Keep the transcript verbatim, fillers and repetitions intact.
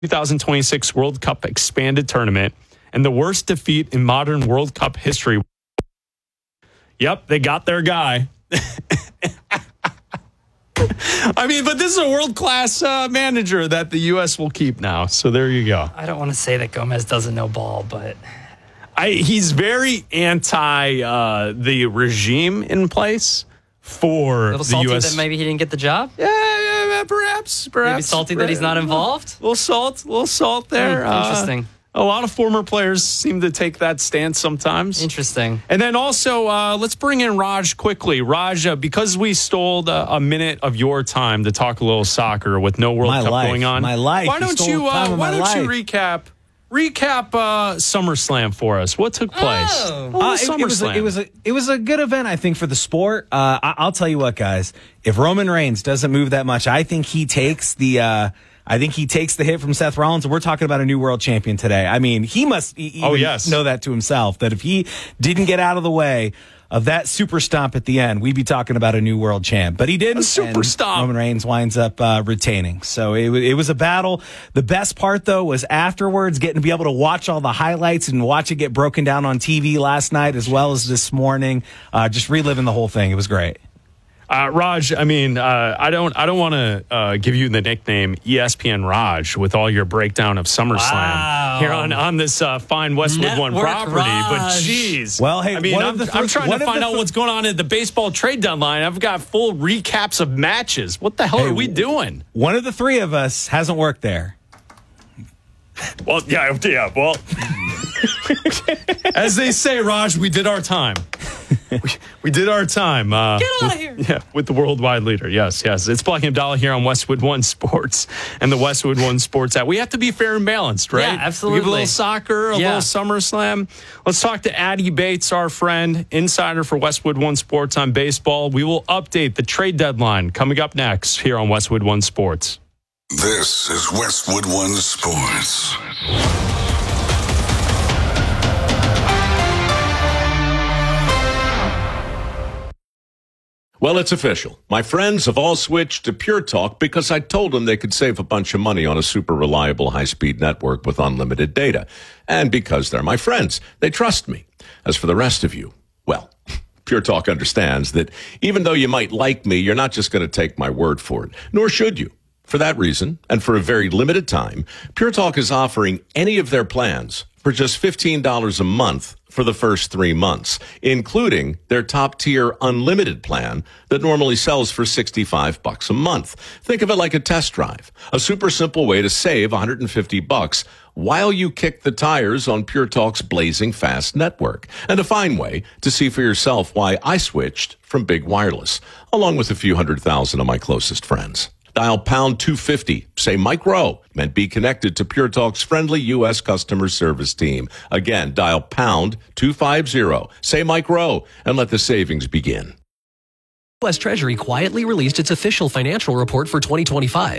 twenty twenty-six World Cup expanded tournament and the worst defeat in modern World Cup history. Yep, they got their guy. I mean, but this is a world-class uh, manager that the U S will keep now. So there you go. I don't want to say that Gomez doesn't know ball, but I, he's very anti uh, the regime in place for a little the salty U S. that maybe he didn't get the job. Yeah, yeah, yeah, perhaps, perhaps. Maybe salty that he's not involved. A little salt, a little salt there. Hmm, interesting. Uh, a lot of former players seem to take that stance sometimes. Interesting. And then also, uh, let's bring in Raj quickly. Raj, uh, because we stole uh, a minute of your time to talk a little soccer with no World My Cup life, going on. my life. Why You don't stole you? time Uh, of why my don't you life. recap? Recap uh, SummerSlam for us. What took place? Oh. What Uh, was it, it was a, SummerSlam? it was a it was a good event, I think, for the sport. Uh, I, I'll tell you what, guys. If Roman Reigns doesn't move that much, I think he takes the. Uh, I think he takes the hit from Seth Rollins, and we're talking about a new world champion today. I mean, he must e- even Oh, yes. know that to himself, that if he didn't get out of the way of that super stomp at the end, we'd be talking about a new world champ. But he didn't. A super and stomp. Roman Reigns winds up uh, retaining. So it, wa- it was a battle. The best part, though, was afterwards getting to be able to watch all the highlights and watch it get broken down on T V last night as well as this morning. Uh, just reliving the whole thing. It was great. Uh, Raj, I mean, uh, I don't, I don't want to uh, give you the nickname E S P N Raj with all your breakdown of SummerSlam Wow. here on, on this uh, fine Westwood One Network property. Raj. But geez, Well, hey, I mean, one of I'm, the I'm th- trying one to of find the out th- what's going on at the baseball trade deadline. I've got full recaps of matches. What the hell Hey, are we doing? One of the three of us hasn't worked there. Well, yeah, yeah. Well, as they say, Raj, we did our time. We, we did our time. Uh, Get out of with- here. Yeah, with the worldwide leader. Yes, yes. It's Blocking Abdallah here on Westwood One Sports and the Westwood One Sports app. We have to be fair and balanced, right? Yeah, absolutely. We give a little soccer, a Yeah. little SummerSlam. Let's talk to Addy Bates, our friend, insider for Westwood One Sports on baseball. We will update the trade deadline coming up next here on Westwood One Sports. This is Westwood One Sports. Well, it's official. My friends have all switched to Pure Talk because I told them they could save a bunch of money on a super reliable high-speed network with unlimited data. And because they're my friends, they trust me. As for the rest of you, well, Pure Talk understands that even though you might like me, you're not just going to take my word for it, nor should you. For that reason, and for a very limited time, Pure Talk is offering any of their plans for just fifteen dollars a month for the first three months, including their top-tier unlimited plan that normally sells for sixty-five bucks a month. Think of it like a test drive, a super simple way to save one hundred fifty bucks while you kick the tires on Pure Talk's blazing fast network, and a fine way to see for yourself why I switched from Big Wireless, along with a few hundred thousand of my closest friends. Dial pound two fifty, say Mike Rowe, and be connected to Pure Talk's friendly U S customer service team. Again, dial pound two fifty, say Mike Rowe, and let the savings begin. U S Treasury quietly released its official financial report for twenty twenty-five.